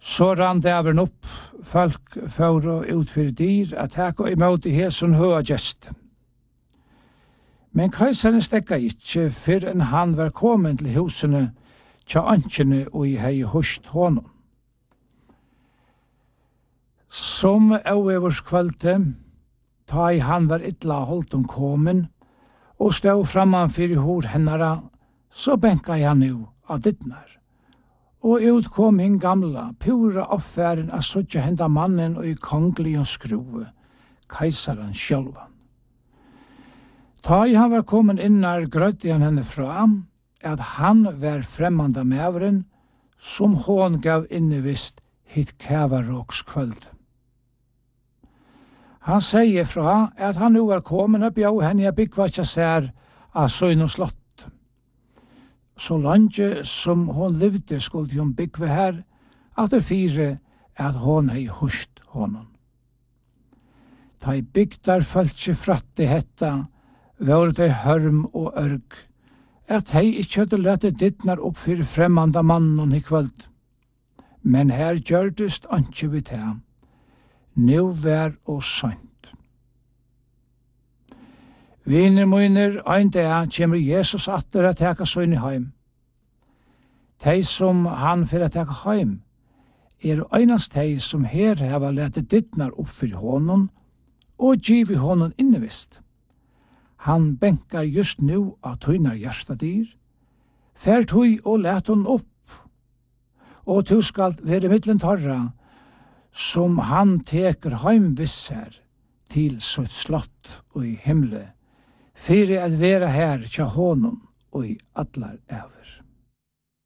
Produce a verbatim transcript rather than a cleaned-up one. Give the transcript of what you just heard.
Så rann dæveren opp, folk for å utføre dyr, at takk og imot i hesen høa gest. Men keisaren stekka ikkje, før enn han var kommet til husene, tja ankjene og i hei hust honom. Som auevorskvalte, ta i han var ytla holdt om komen, og stod framman fyrir hor hennara, så benka jeg nu av dittnar. Og ut kom hin gamla, pura affæren av suttja henda mannen og i konglig og skrue, keisaren sjølvan. Ta i han var kommet innar, grøtti han henne fra, at han var fremmanda meveren, som hon gav innevist hit kævaråkskvöld. Han sier fra at han nu var kommet og bjau henne jeg byggva ikke ser av søgn og slott. Så langt som hon levde skulle hun byggve her, at det fire at hon hei hust honom. Ta i bygdar følte fratte hetta, var det hørm og ørg, at hei ikkje hadde lette dittnar opp fyrir fremmanda mannen i kvöld. Men her gjørdest anki vi til, nu vær og sant. Viner munner, ein dag kjemur Jesus atter at teka søgn i heim. Tei som han fyrir at teka heim, er einast tei som her heva lete dittnar opp fyrir honom, og givi honom innevist. Han benkar just nu av tøynar hjertadyr, fær tøy og let hon opp, og tu skal være mittlen torra, som han teker heim visser til sitt slott og i himle, fyrir at vera her tja honom og i allar æver.